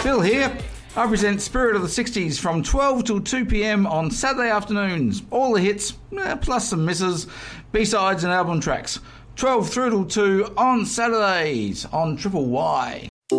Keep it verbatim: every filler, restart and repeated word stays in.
Phil here. I present Spirit of the sixties from twelve till two p.m. on Saturday afternoons. All the hits, eh, plus some misses, B-sides and album tracks. twelve through till two on Saturdays on Triple Y.